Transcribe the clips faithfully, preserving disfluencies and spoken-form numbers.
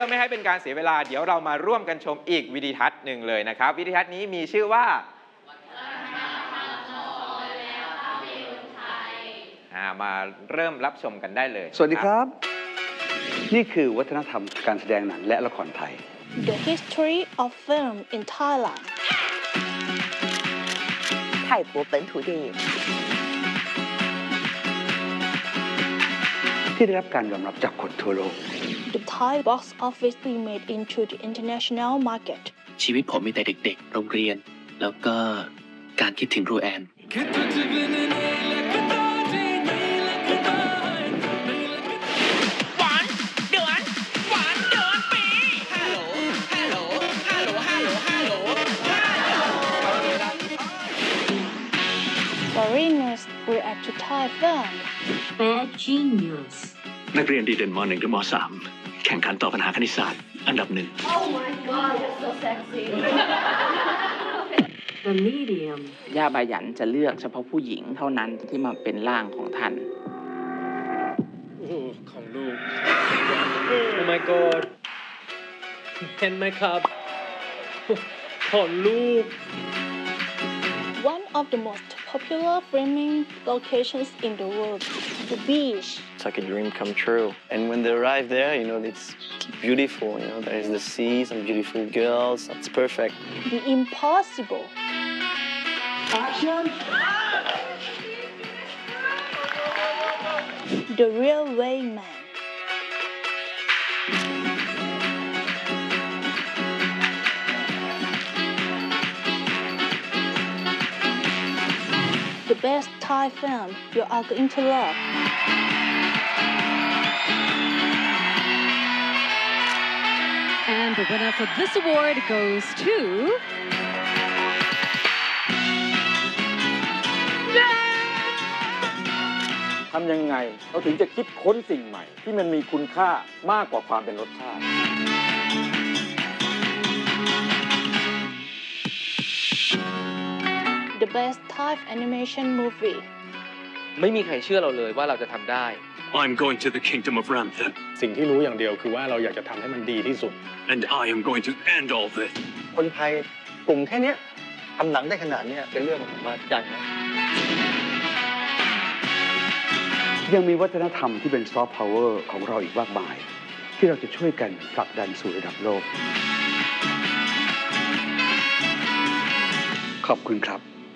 พื่อไม่ให้เป็นการเสียเวลาเดี๋ยวเรามาร่วมกันชมอีกวิดีทัศน์หนึ่งเลยนะครับวิดีทัศน์นี้มีชื่อว่ามาเริ่มรับชมกันได้เลยสวัสดีครับนี่คือวัฒนธรรมการแสดงหนังและละครไทย The history of film in Thailand 泰国本土电影ที่ได้รับการยอมรับจากคนทั่วโลก The Thai box office made into the international market ชีวิตผมมีแต่เด็กๆโรงเรียนแล้วก็การคิดถึงรูแอนหวานเดือนหวานเดือนปีฮัลโหลฮัลโหลฮัลโหลฮัลโหลฮัลโหล Foreigners react to Thai film Bad Genius นักเรียนดีเด่นม .หนึ่ง ถึงม .สาม แข่งขันต่อปัญหาคณิตศาสตร์อันดับหนึ่ง Oh my God you're so sexy The Medium ย่าบายันจะเลือกเฉพาะผู้หญิงเท่านั้นที่มาเป็นร่างของท่านโอ้ของลูก Oh my god เห็นไหมครับของลูก One of the most popular filming locations in the world the beach It's like a dream come true and when they arrive there you know it's beautiful you know there is the sea some beautiful girls it's perfect the impossible Action The Railway Man The best Thai film you are going to love And the winner for this award goes to ทำยังไงเราถึงจะคิดค้นสิ่งใหม่ที่มันมีคุณค่ามากกว่าความเป็นรสชาติ The best Thai animation movie ไม่มีใครเชื่อเราเลยว่าเราจะทำได้ I'm going to the kingdom of Ramtha สิ่งที่รู้อย่างเดียวคือว่าเราอยากจะทำให้มันดีที่สุด and I am going to end all this คนไทยกลุ่มแค่นี้ทำหนังได้ขนาดนี้เป็นเรื่องมหัศจรรย์นะยังมีวัฒนธรรมที่เป็นซอฟต์พาวเวอร์ของเราอีกมากมายที่เราจะช่วยกันผลักดันสู่ระดับโลกขอบคุณครับ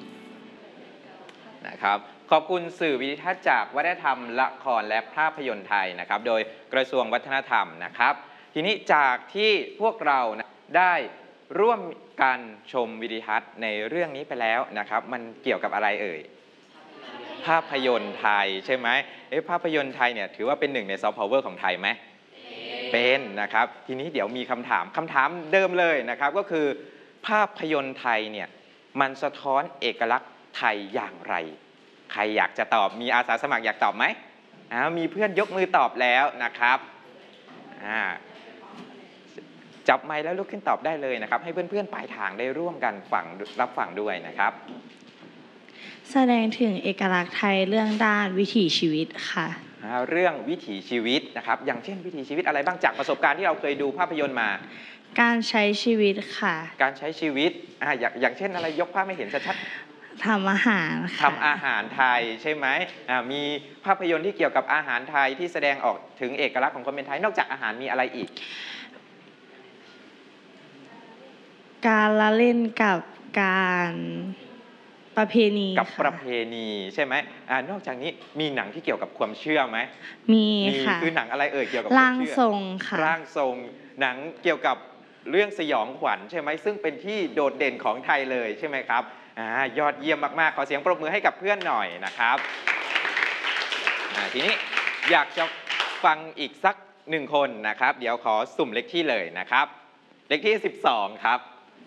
นะครับขอบคุณสื่อวิดิทัศน์จากวัฒนธรรมละครและภาพยนตร์ไทยนะครับโดยกระทรวงวัฒนธรรมนะครับทีนี้จากที่พวกเราได้ร่วมกันชมวิดิทัศน์ในเรื่องนี้ไปแล้วนะครับมันเกี่ยวกับอะไรเอ่ยภาพยนตร์ไทยใช่ไหมเอ๊ะภาพยนตร์ไทยเนี่ยถือว่าเป็นหนึ่งในซอฟต์พาวเวอร์ของไทยไหมเป็นนะครับทีนี้เดี๋ยวมีคำถามคำถามเดิมเลยนะครับก็คือภาพยนตร์ไทยเนี่ยมันสะท้อนเอกลักษณ์ไทยอย่างไรใครอยากจะตอบมีอาสาสมัครอยากตอบไหมอ้าวมีเพื่อนยกมือตอบแล้วนะครับอ่าจับไมค์แล้วลุกขึ้นตอบได้เลยนะครับให้เพื่อนๆปลายทางได้ร่วมกันฟังรับฟังด้วยนะครับแสดงถึงเอกลักษณ์ไทยเรื่องด้านวิถีชีวิตค่ะเรื่องวิถีชีวิตนะครับอย่างเช่นวิถีชีวิตอะไรบ้างจากประสบการณ์ที่เราเคยดูภาพยนตร์มาการใช้ชีวิตค่ะการใช้ชีวิตอ่าอย่างอย่างเช่นอะไรยกภาพไม่เห็นชัดๆทำอาหารค่ะทำอาหารไทยใช่ไหมอ่ามีภาพยนตร์ที่เกี่ยวกับอาหารไทยที่แสดงออกถึงเอกลักษณ์ของคนเป็นไทยนอกจากอาหารมีอะไรอีกการละเล่นกับการประเพณีกับประเพณีใช่ไหมอ่านอกจากนี้มีหนังที่เกี่ยวกับความเชื่อไหมมีค่ะคือหนังอะไรเอ่ยเกี่ยวกับความเชื่อร่างทรงค่ะร่างทรงหนังเกี่ยวกับเรื่องสยองขวัญใช่ไหมซึ่งเป็นที่โดดเด่นของไทยเลยใช่ไหมครับอ่ายอดเยี่ยมมากๆขอเสียงปรบมือให้กับเพื่อนหน่อยนะครับอ่าทีนี้อยากจะฟังอีกสักหนึ่งคนนะครับเดี๋ยวขอสุ่มเลขที่เลยนะครับเลขที่สิบสองครับ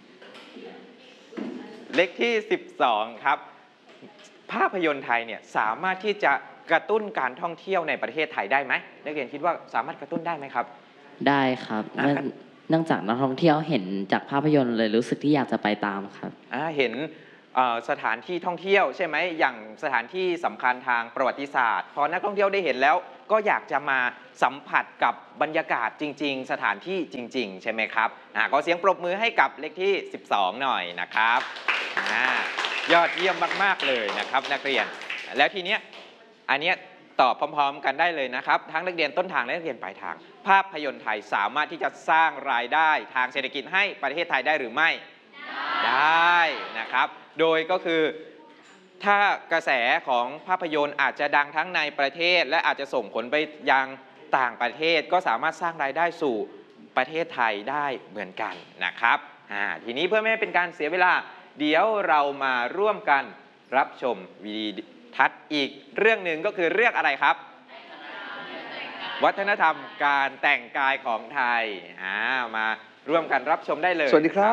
เลขที่สิบสองครับภาพยนตร์ไทยเนี่ยสามารถที่จะกระตุ้นการท่องเที่ยวในประเทศไทยได้ไหมนักเรียนคิดว่าสามารถกระตุ้นได้ไหมครับได้ครับเนื่องจากนักท่องเที่ยวเห็นจากภาพยนตร์เลยรู้สึกที่อยากจะไปตามครับเห็นสถานที่ท่องเที่ยวใช่ไหมอย่างสถานที่สำคัญทางประวัติศาสตร์พอนักท่องเที่ยวได้เห็นแล้วก็อยากจะมาสัมผัสกับบรรยากาศจริงๆสถานที่จริงๆใช่ไหมครับอ่าขอเสียงปรบมือให้กับเลขที่สิบสองหน่อยนะครับอ่ายอดเยี่ยมมากๆเลยนะครับนักเรียนแล้วทีเนี้ยอันเนี้ยตอบพร้อมๆกันได้เลยนะครับทั้งนักเรียนต้นทางและนักเรียนปลายทางภาพยนตร์ไทยสามารถที่จะสร้างรายได้ทางเศรษฐกิจให้ประเทศไทยได้หรือไม่ได้นะครับโดยก็คือถ้ากระแสของภาพยนตร์อาจจะดังทั้งในประเทศและอาจจะส่งผลไปยังต่างประเทศก็สามารถสร้างรายได้สู่ประเทศไทยได้เหมือนกันนะครับอ่าทีนี้เพื่อไม่ให้เป็นการเสียเวลาเดี๋ยวเรามาร่วมกันรับชมวิดีทัศน์อีกเรื่องหนึ่งก็คือเรื่องอะไรครับวัฒนธรรมการแต่งกายของไทยอ่ามาร่วมกันรับชมได้เลยสวัสดีครับ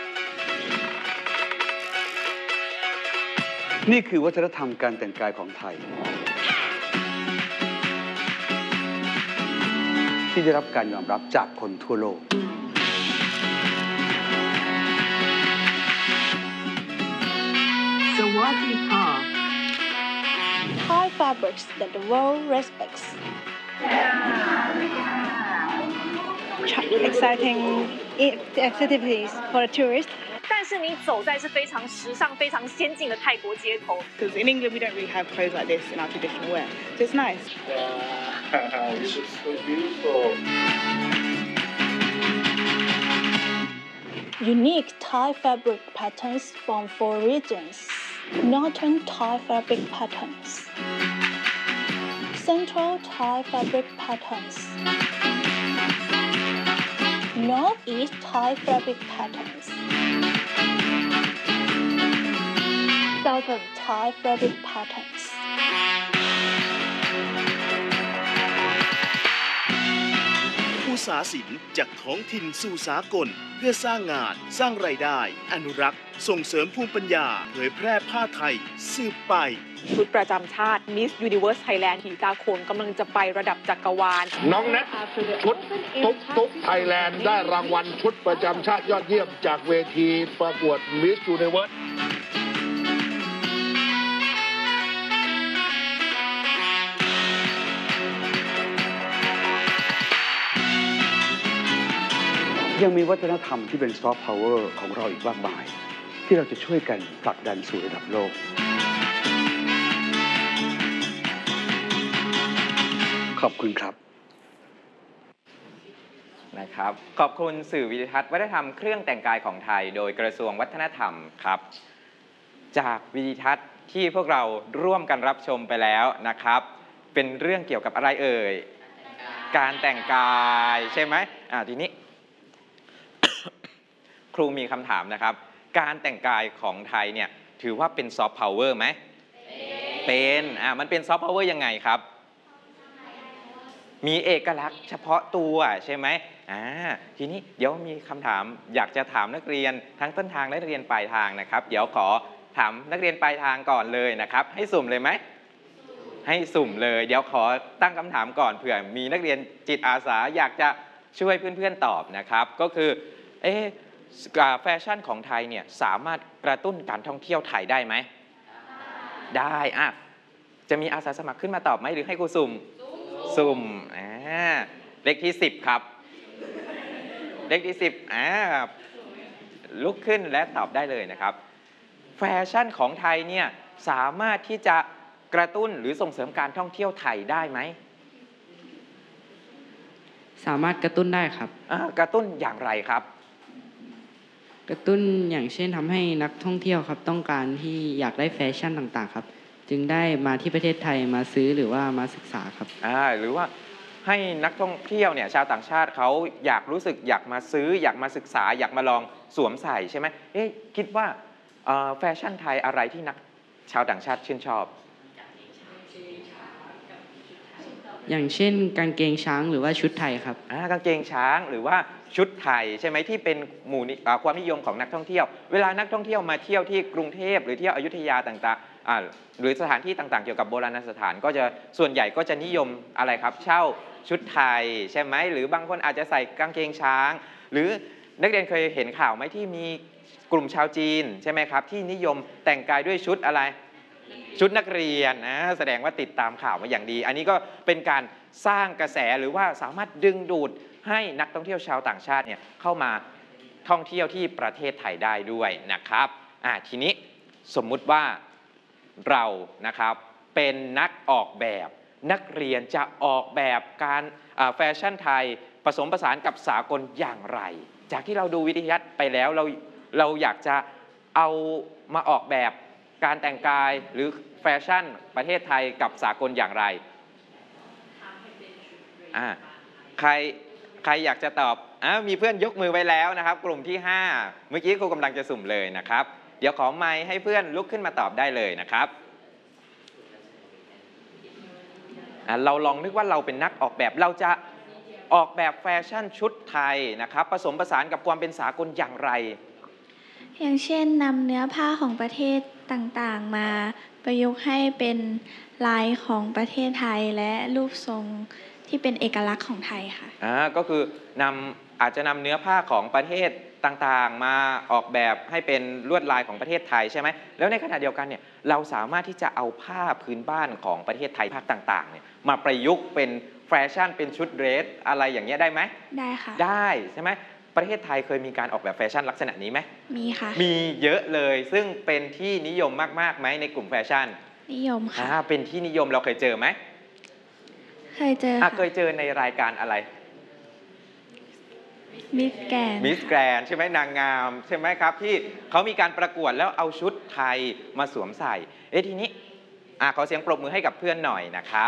นี่คือวัฒนธรรมการแต่งกายของไทย ที่ได้รับการยอมรับจากคนทั่วโลกสวัสดีค่ะ Thai fabrics that the world respects. Exciting activities for the tourists. 但是你走在是非常时尚、非常先进的泰国街头。 Because in England we don't really have clothes like this in our traditional wear, so it's nice. Wow, this is so beautiful. Unique Thai fabric patterns from four regions. Northern Thai fabric patterns. Central Thai fabric patterns. Northeast Thai fabric patterns. Southern Thai fabric patterns. อุตสาหศิลป์จากท้องถิ่นสู่สากลเพื่อสร้างงานสร้างรายได้อนุรักษ์ส่งเสริมภูมิปัญญาเผยแพร่ผ้าไทยสืบไปชุดประจำชาติ Miss Universe Thailand หีตาโขนกำลังจะไประดับจักรวาลน้องแนทชุดตุ๊กตุ๊กไทยแลนด์ได้รางวัลชุดประจำชาติยอดเยี่ยมจากเวทีประกวด Miss Universe ยังมีวัฒนธรรมที่เป็นซอฟต์พาวเวอร์ของเราอีกมากมาย ที่เราจะช่วยกันผลักดันสู่ระดับโลก ขอบคุณครับนะครับขอบคุณสื่อวิดิทัศน์วัฒนธรรมเครื่องแต่งกายของไทยโดยกระทรวงวัฒนธรรมครับจากวิดิทัศน์ที่พวกเราร่วมกันรับชมไปแล้วนะครับเป็นเรื่องเกี่ยวกับอะไรเอ่ยการแต่งกายใช่ไหมอ่าทีนี้ ครูมีคำถามนะครับการแต่งกายของไทยเนี่ยถือว่าเป็นซอฟต์พาวเวอร์ไหมเป็นอ่ามันเป็นซอฟต์พาวเวอร์ยังไงครับมีเอกลักษณ์เฉพาะตัวใช่ไหมอ่าทีนี้เดี๋ยวมีคำถามอยากจะถามนักเรียนทั้งต้นทางและนักเรียนปลายทางนะครับเดี๋ยวขอถามนักเรียนปลายทางก่อนเลยนะครับให้สุ่มเลยไหมให้สุ่มเลยเดี๋ยวขอตั้งคำถามก่อนเผื่อมีนักเรียนจิตอาสาอยากจะช่วยเพื่อนๆตอบนะครับก็คือเอ๊ะแฟชั่นของไทยเนี่ยสามารถกระตุ้นการท่องเที่ยวไทยได้ไหมได้อ่ะจะมีอาสาสมัครขึ้นมาตอบไหมหรือให้ครูสุ่มสุ่มอ่าเลขที่สิบครับเลขที่สิบอ่าลุกขึ้นและตอบได้เลยนะครับแฟชั่นของไทยเนี่ยสามารถที่จะกระตุ้นหรือส่งเสริมการท่องเที่ยวไทยได้ไหมสามารถกระตุ้นได้ครับกระตุ้นอย่างไรครับกระตุ้นอย่างเช่นทำให้นักท่องเที่ยวครับต้องการที่อยากได้แฟชั่นต่างๆครับจึงได้มาที่ประเทศไทยมาซื้อหรือว่ามาศึกษาครับอ่าหรือว่าให้นักท่องเที่ยวเนี่ยชาวต่างชาติเขาอยากรู้สึกอยากมาซื้ออยากมาศึกษาอยากมาลองสวมใส่ใช่ไหมเอ๊ะคิดว่าแฟชั่นไทยอะไรที่นักชาวต่างชาติชื่นชอบอย่างเช่นกางเกงช้างหรือว่าชุดไทยครับอ่ากางเกงช้างหรือว่าชุดไทยใช่ไหมที่เป็นหมู่ความนิยมของนักท่องเที่ยวเวลานักท่องเที่ยวมาเที่ยวที่กรุงเทพหรือเที่ยวอยุธยาต่างๆอ่าหรือสถานที่ต่างๆเกี่ยวกับโบราณสถานก็จะส่วนใหญ่ก็จะนิยมอะไรครับเช่าชุดไทยใช่ไหมหรือบางคนอาจจะใส่กางเกงช้างหรือนักเรียนเคยเห็นข่าวไหมที่มีกลุ่มชาวจีนใช่ไหมครับที่นิยมแต่งกายด้วยชุดอะไรชุดนักเรียนนะแสดงว่าติดตามข่าวมาอย่างดี อันนี้ก็เป็นการสร้างกระแสหรือว่าสามารถดึงดูดให้นักท่องเที่ยวชาวต่างชาติเนี่ยเข้ามาท่องเที่ยวที่ประเทศไทยได้ด้วยนะครับอ่าทีนี้สมมุติว่าเรานะครับเป็นนักออกแบบนักเรียนจะออกแบบการแฟชั่นไทยผสมผสานกับสากลอย่างไรจากที่เราดูวิทยาไปแล้วเราเราอยากจะเอามาออกแบบการแต่งกายหรือแฟชั่นประเทศไทยกับสากลอย่างไรอ่าใครใครอยากจะตอบอ่ามีเพื่อนยกมือไว้แล้วนะครับกลุ่มที่ห้าเมื่อกี้ครูกำลังจะสุ่มเลยนะครับเดี๋ยวขอไมค์ให้เพื่อนลุกขึ้นมาตอบได้เลยนะครับเราลองนึกว่าเราเป็นนักออกแบบเราจะออกแบบแฟชั่นชุดไทยนะครับผสมผสานกับความเป็นสากลอย่างไรอย่างเช่นนำเนื้อผ้าของประเทศต่างๆมาประยุกต์ให้เป็นลายของประเทศไทยและรูปทรงที่เป็นเอกลักษณ์ของไทยค่ะอ่าก็คือนำอาจจะนำเนื้อผ้าของประเทศต่างๆมาออกแบบให้เป็นลวดลายของประเทศไทยใช่ไหมแล้วในขณะเดียวกันเนี่ยเราสามารถที่จะเอาผ้าพื้นบ้านของประเทศไทยภาคต่างๆเนี่ยมาประยุกต์เป็นแฟชั่นเป็นชุดเดรสอะไรอย่างเงี้ยได้ไหมได้ค่ะได้ใช่ไหมประเทศไทยเคยมีการออกแบบแฟชั่นลักษณะนี้ไหมมีค่ะมีเยอะเลยซึ่งเป็นที่นิยมมากๆไหมในกลุ่มแฟชั่นนิยมค่ะเป็นที่นิยมเราเคยเจอไหมเคยเจอค่ะเคยเจอในรายการอะไรมิสแกรนมิสแกรนใช่ไหมนางงามใช่ไหมครับที่เขามีการประกวดแล้วเอาชุดไทยมาสวมใส่เอ๊ะทีนี้อ่ะขอเสียงปรบมือให้กับเพื่อนหน่อยนะครับ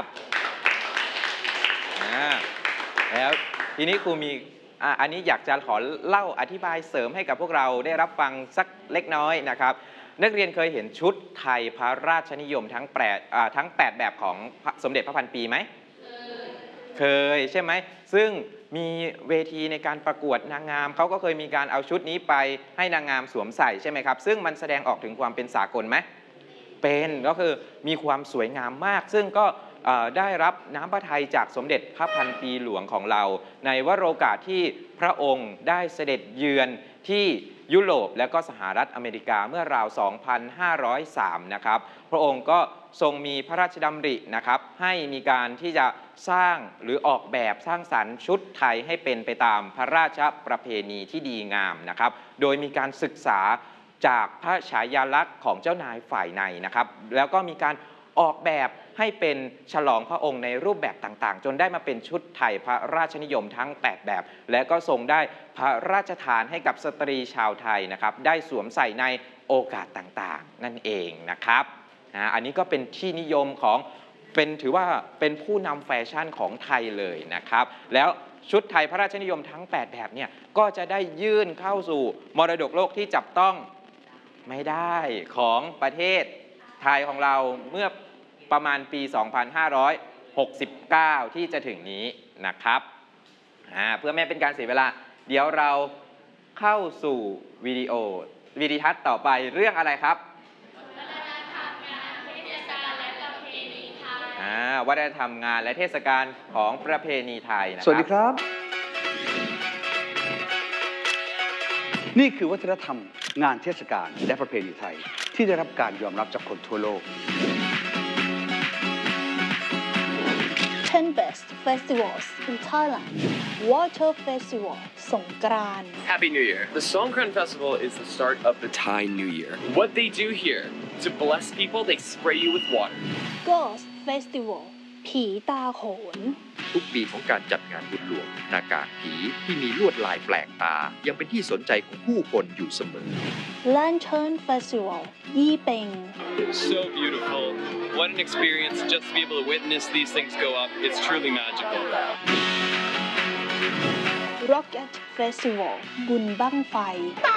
อ่าแล้วทีนี้ครูมีอ่ะอันนี้อยากจะขอเล่าอธิบายเสริมให้กับพวกเราได้รับฟังสักเล็กน้อยนะครับนักเรียนเคยเห็นชุดไทยพระราชนิยมทั้งแปดอ่าทั้งแปดแบบของสมเด็จพระพันปีไหมเคยใช่ไหมซึ่งมีเวทีในการประกวดนางงามเขาก็เคยมีการเอาชุดนี้ไปให้นางงามสวมใส่ใช่ไหมครับซึ่งมันแสดงออกถึงความเป็นสากลไหมเป็นก็คือมีความสวยงามมากซึ่งก็ได้รับน้ำพระทัยจากสมเด็จพระพันปีหลวงของเราในวโรกาสที่พระองค์ได้เสด็จเยือนที่ยุโรปและก็สหรัฐอเมริกาเมื่อราว สองพันห้าร้อยสาม นะครับพระองค์ก็ทรงมีพระราชดำรินะครับให้มีการที่จะสร้างหรือออกแบบสร้างสรรค์ชุดไทยให้เป็นไปตามพระราชประเพณีที่ดีงามนะครับโดยมีการศึกษาจากพระฉายาลักษณ์ของเจ้านายฝ่ายในนะครับแล้วก็มีการออกแบบให้เป็นฉลองพระองค์ในรูปแบบต่างๆจนได้มาเป็นชุดไทยพระราชนิยมทั้งแปดแบบและก็ทรงได้พระราชทานให้กับสตรีชาวไทยนะครับได้สวมใส่ในโอกาสต่างๆนั่นเองนะครับอันนี้ก็เป็นที่นิยมของเป็นถือว่าเป็นผู้นำแฟชั่นของไทยเลยนะครับแล้วชุดไทยพระราชนิยมทั้งแปดแบบเนี่ยก็จะได้ยื่นเข้าสู่มรดกโลกที่จับต้องไม่ได้ของประเทศไทยของเราเมื่อประมาณปี สองพันห้าร้อยหกสิบเก้า ที่จะถึงนี้นะครับเพื่อไม่เป็นการเสียเวลาเดี๋ยวเราเข้าสู่วิดีโอวิดีทัศน์ต่อไปเรื่องอะไรครับวัฒนธรรมงานและเทศกาลของประเพณีไทยนะครับสวัสดีครับนี่คือวัฒนธรรมงานเทศกาลและประเพณีไทยที่ได้รับการยอมรับจากคนทั่วโลก ten best festivals in Thailand. Water Festival, Songkran. Happy New Year. The Songkran Festival is the start of the Thai New Year. What they do here, to bless people, they spray you with water. Ghost Festival, ผีตาโขนทุกปีของการจัดงานบุญหลวงหน้ากากผีที่มีลวดลายแปลกตายังเป็นที่สนใจของผู้คนอยู่เสมอ Lantern Festival, ยี่เป็ง So beautiful. What an experience just to be able to witness these things go up. It's truly magical. Rocket Festival, บุญบั้งไฟ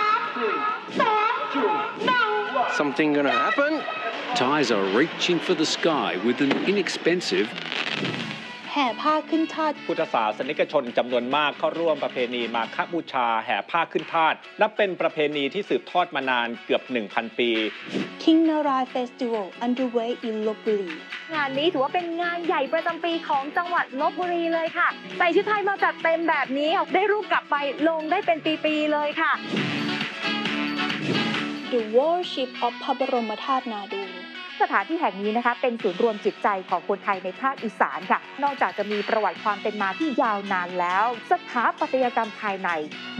Something gonna happen? Thais are reaching for the sky with an inexpensive แห่ผ้าขึ้นธาตุพุทธศาสนิกชนจำนวนมากเข้าร่วมประเพณีมาฆบูชาแห่ผ้าขึ้นธาตุนับเป็นประเพณีที่สืบทอดมานานเกือบ หนึ่งพัน ปี King Narai Festival underway in ลพบุรีงานนี้ถือว่าเป็นงานใหญ่ประจำปีของจังหวัดลพบุรีเลยค่ะใส่ชุดไทยมาจัดเต็มแบบนี้ได้รูปกลับไปลงได้เป็นปีๆเลยค่ะ The Worship of พระบรมธาตุนาดูสถานที่แห่งนี้นะคะเป็นศูนย์รวมจิตใจของคนไทยในภาคอีสานค่ะนอกจากจะมีประวัติความเป็นมาที่ยาวนานแล้วสถาปัตยกรรมภายใน